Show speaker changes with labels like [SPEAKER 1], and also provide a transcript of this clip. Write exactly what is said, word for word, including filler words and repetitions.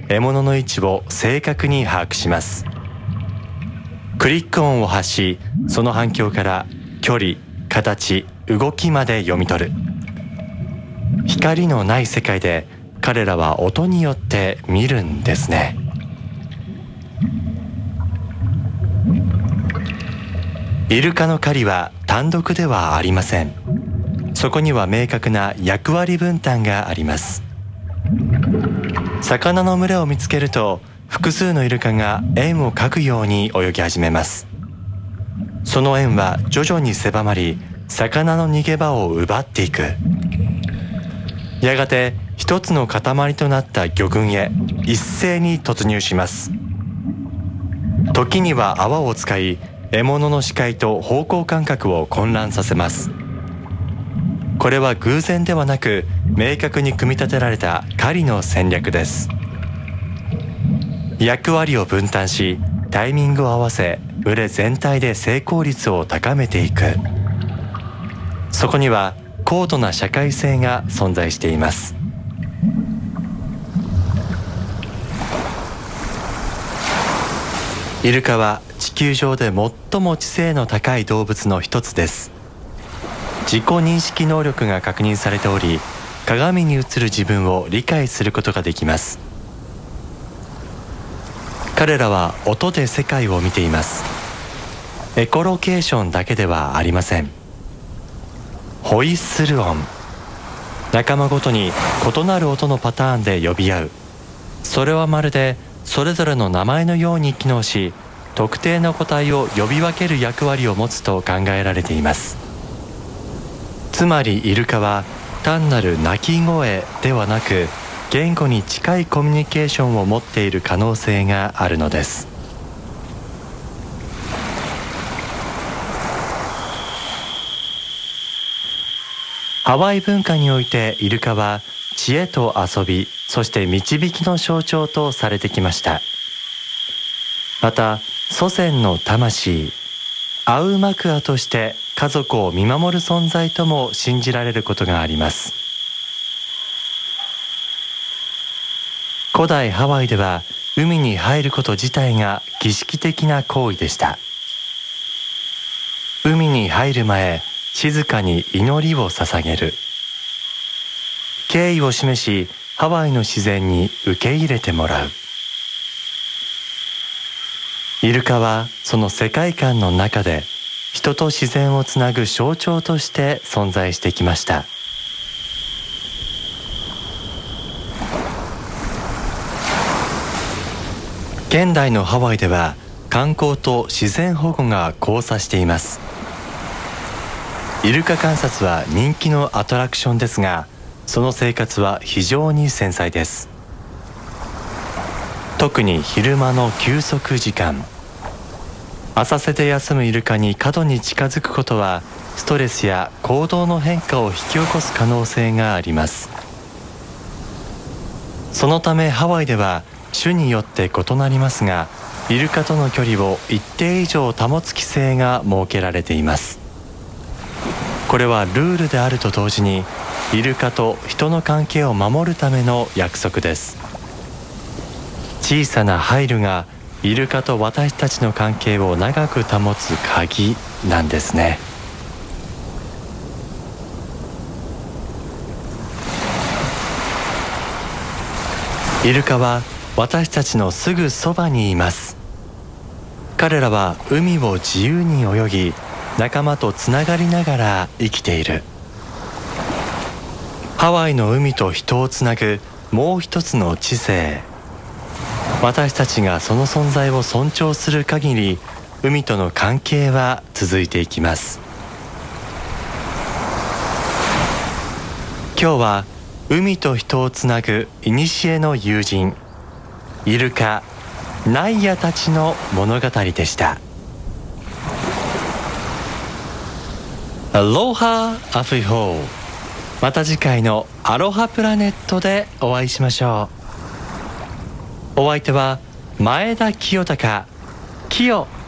[SPEAKER 1] 獲物の位置を正確に把握します。クリック音を発し、その反響から距離、形、動きまで読み取る。光のない世界で彼らは音によって見るんですね。イルカの狩りは単独ではありません。そこには明確な役割分担があります。魚の群れを見つけると、複数のイルカが円を描くように泳ぎ始めます。その円は徐々に狭まり、魚の逃げ場を奪っていく。やがて一つの塊となった魚群へ一斉に突入します。時には泡を使い、獲物の視界と方向感覚を混乱させます。これは偶然ではなく、明確に組み立てられた狩りの戦略です。役割を分担し、タイミングを合わせ、群れ全体で成功率を高めていく。そこには高度な社会性が存在しています。イルカは地球上で最も知性の高い動物の一つです。自己認識能力が確認されており、鏡に映る自分を理解することができます。彼らは音で世界を見ています。エコロケーションだけではありません。ホイッスル音、仲間ごとに異なる音のパターンで呼び合う。それはまるでそれぞれの名前のように機能し、特定の個体を呼び分ける役割を持つと考えられています。つまりイルカは単なる鳴き声ではなく、言語に近いコミュニケーションを持っている可能性があるのです。ハワイ文化においてイルカは知恵と遊び、そして導きの象徴とされてきました。また祖先の魂、アウマクアとして家族を見守る存在とも信じられることがあります。古代ハワイでは海に入ること自体が儀式的な行為でした。海に入る前、静かに祈りを捧げる。敬意を示し、ハワイの自然に受け入れてもらう。イルカはその世界観の中で人と自然をつなぐ象徴として存在してきました。現代のハワイでは観光と自然保護が交差しています。イルカ観察は人気のアトラクションですが、その生活は非常に繊細です。特に昼間の休息時間、浅瀬で休むイルカに過度に近づくことはストレスや行動の変化を引き起こす可能性があります。そのためハワイでは種によって異なりますが、イルカとの距離を一定以上保つ規制が設けられています。これはルールであると同時に、イルカと人の関係を守るための約束です。小さな配慮がイルカと私たちの関係を長く保つ鍵なんですね。イルカは私たちのすぐそばにいます。彼らは海を自由に泳ぎ、仲間とつながりながら生きている。ハワイの海と人をつなぐもう一つの知性。私たちがその存在を尊重する限り、海との関係は続いていきます。今日は海と人をつなぐ古の友人、イルカ、ナイアたちの物語でした。アロハアフイホー。また次回のアロハプラネットでお会いしましょう。お相手は前田清隆、キヨ